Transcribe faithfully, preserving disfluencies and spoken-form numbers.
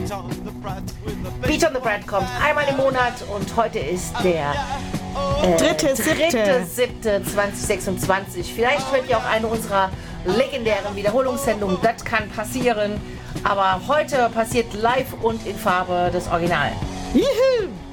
Beat on the Bread kommt einmal im Monat und heute ist der äh, dritte siebte zweitausendsechsundzwanzig. Vielleicht hört ihr auch eine unserer legendären Wiederholungssendungen. Das kann passieren. Aber heute passiert live und in Farbe das Original. Juhu!